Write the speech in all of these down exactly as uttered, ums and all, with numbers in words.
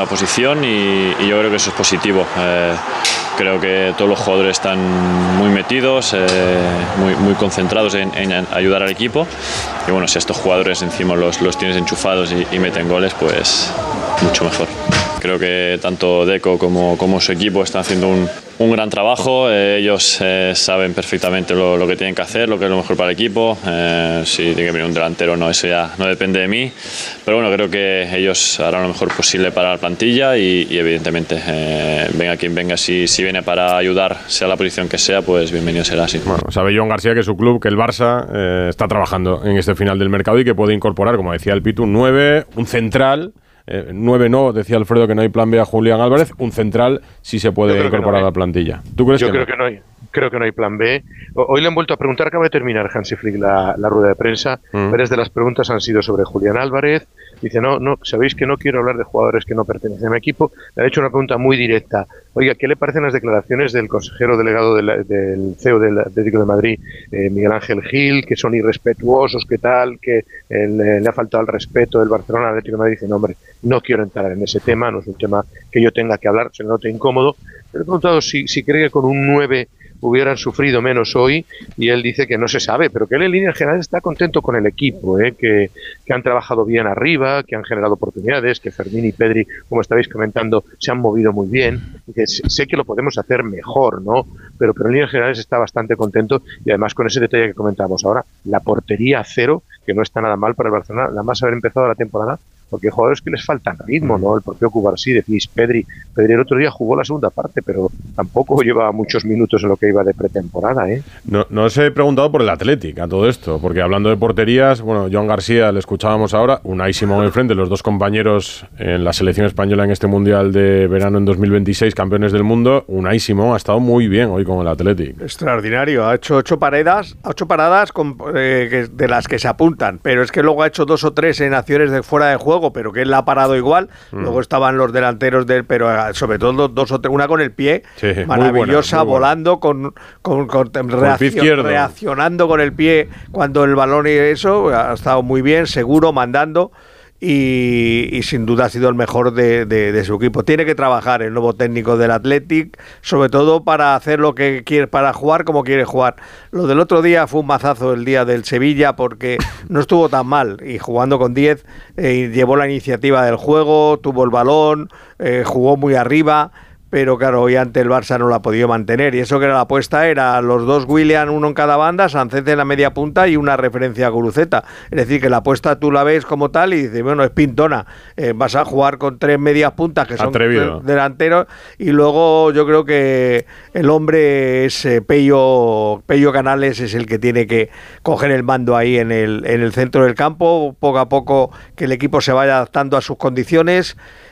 posición y, y yo creo que eso es positivo. Eh, creo que todos los jugadores están muy metidos, eh, muy, muy concentrados en, en ayudar al equipo y bueno, si estos jugadores encima los, los tienes enchufados y, y meten goles, pues mucho mejor. Creo que tanto Deco como, como su equipo están haciendo un, un gran trabajo. Eh, ellos eh, saben perfectamente lo, lo que tienen que hacer, lo que es lo mejor para el equipo. Eh, si tiene que venir un delantero, no, eso ya no depende de mí. Pero bueno, creo que ellos harán lo mejor posible para la plantilla y, y evidentemente, eh, venga quien venga, si, si viene para ayudar, sea la posición que sea, pues bienvenido será así. Bueno, sabe Joan García que su club, que el Barça, eh, está trabajando en este final del mercado y que puede incorporar, como decía el Pitu, un nueve, un central. Eh, nueve no, decía Alfredo que no hay plan B a Julián Álvarez, un central sí se puede incorporar no a la plantilla. ¿Tú crees Yo que creo no? que no hay. Creo que no hay plan B. Hoy le han vuelto a preguntar, acaba de terminar Hansi Flick la, la rueda de prensa, mm. varias de las preguntas han sido sobre Julián Álvarez. Dice, no, no, sabéis que no quiero hablar de jugadores que no pertenecen a mi equipo. Le han hecho una pregunta muy directa. Oiga, ¿qué le parecen las declaraciones del consejero delegado de la, del C E O del Atlético de Madrid, eh, Miguel Ángel Gil, que son irrespetuosos, que tal, que eh, le, le ha faltado el respeto del Barcelona al Atlético de Madrid? Dice, no, hombre, no quiero entrar en ese tema, no es un tema que yo tenga que hablar, se le nota incómodo. Le he preguntado si, si cree que con un nueve hubieran sufrido menos hoy y él dice que no se sabe, pero que él en líneas generales está contento con el equipo, ¿eh? que, que han trabajado bien arriba, que han generado oportunidades, que Fermín y Pedri, como estabais comentando, se han movido muy bien, y que sé que lo podemos hacer mejor, ¿no? Pero, pero en líneas generales está bastante contento y además con ese detalle que comentábamos ahora, la portería a cero, que no está nada mal para el Barcelona, nada más haber empezado la temporada, porque hay jugadores que les faltan ritmo, ¿no? El propio Cubarsí, decís, Pedri, Pedri el otro día jugó la segunda parte, pero tampoco llevaba muchos minutos en lo que iba de pretemporada, ¿eh? No, no os he preguntado por el Athletic a todo esto, porque hablando de porterías, bueno, Joan García, le escuchábamos ahora, Unai Simón en frente, los dos compañeros en la selección española en este Mundial de verano en dos mil veintiséis, campeones del mundo. Unai Simón ha estado muy bien hoy con el Athletic. Extraordinario, ha hecho ocho paradas, ocho paradas con, eh, de las que se apuntan, pero es que luego ha hecho dos o tres en acciones de fuera de juego, pero que él la ha parado igual. Mm. Luego estaban los delanteros del, pero sobre todo dos o tres, una con el pie, sí, maravillosa, buena, volando, con, con, con, con reaccion, reaccionando con el pie cuando el balón y eso, ha estado muy bien, seguro, mandando. Y, y sin duda ha sido el mejor de, de, de su equipo. Tiene que trabajar el nuevo técnico del Athletic, sobre todo para hacer lo que quiere, para jugar como quiere jugar. Lo del otro día fue un mazazo el día del Sevilla porque no estuvo tan mal y jugando con diez eh, llevó la iniciativa del juego, tuvo el balón, eh, jugó muy arriba. Pero claro, hoy ante el Barça no la ha podido mantener y eso que era la apuesta era los dos Willian, uno en cada banda, Sánchez en la media punta y una referencia a Guruceta. Es decir, que la apuesta tú la ves como tal y dices, bueno, es pintona, eh, vas a jugar con tres medias puntas que son Atrevido. delanteros y luego yo creo que el hombre es eh, Pello, Pello Canales es el que tiene que coger el mando ahí en el, en el centro del campo, poco a poco que el equipo se vaya adaptando a sus condiciones.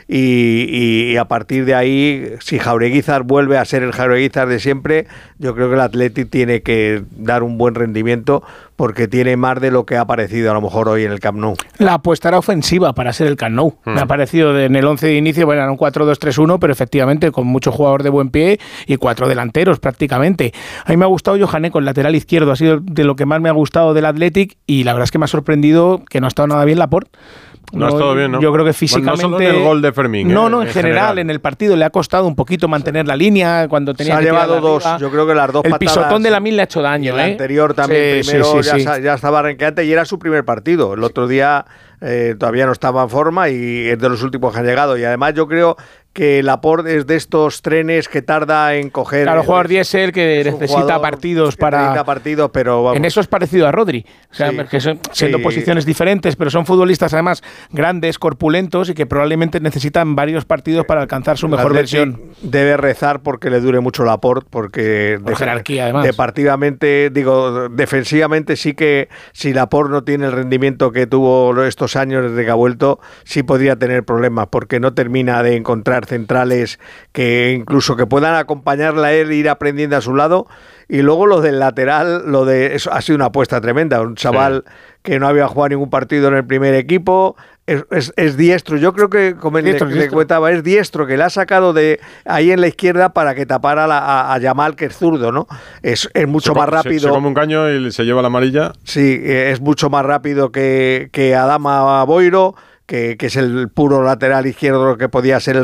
Y, y a partir de ahí, si Jaureguizar vuelve a ser el Jaureguizar de siempre, yo creo que el Athletic tiene que dar un buen rendimiento porque tiene más de lo que ha aparecido a lo mejor hoy en el Camp Nou. La apuesta era ofensiva para ser el Camp Nou. Hmm. Me ha parecido en el once de inicio, bueno, era un cuatro dos tres uno, pero efectivamente con mucho jugador de buen pie y cuatro delanteros prácticamente. A mí me ha gustado Johané con lateral izquierdo, ha sido de lo que más me ha gustado del Athletic y la verdad es que me ha sorprendido que no ha estado nada bien Laporte. No, no ha estado bien, ¿no? Yo creo que físicamente... Bueno, no solo en el gol de Fermín. No, ¿eh? no, en, en general, general, en el partido le ha costado un poquito mantener la línea cuando tenía se que ha llevado dos, arriba. Yo creo que las dos el patadas... El pisotón de Lamine le ha hecho daño, el ¿eh? anterior también, sí, primero sí, sí, ya, sí. ya estaba renqueante y era su primer partido. El otro día eh, todavía no estaba en forma y es de los últimos que han llegado. Y además yo creo que Laporte es de estos trenes que tarda en coger... Claro, jugador diésel que necesita partidos para... Necesita partidos, pero vamos. En eso es parecido a Rodri. O sea, sí, que son, siendo sí. posiciones diferentes, pero son futbolistas además grandes, corpulentos y que probablemente necesitan varios partidos para alcanzar su mejor versión. Debe rezar porque le dure mucho Laporte, porque... Por de, jerarquía, además. Departivamente, digo, defensivamente sí que si Laporte no tiene el rendimiento que tuvo estos años desde que ha vuelto, sí podría tener problemas, porque no termina de encontrar centrales que incluso que puedan acompañarla a él e ir aprendiendo a su lado. Y luego lo del lateral, lo de eso ha sido una apuesta tremenda, un chaval sí. que no había jugado ningún partido en el primer equipo, es, es, es diestro, yo creo que como diestro, le, le comentaba, es diestro, que le ha sacado de ahí en la izquierda para que tapara la, a, a Yamal, que es zurdo, ¿no? Es, es mucho se, más rápido. Se, se come un caño y se lleva la amarilla. Sí, es mucho más rápido que, que Adama Boiro, Que, que es el puro lateral izquierdo que podía ser el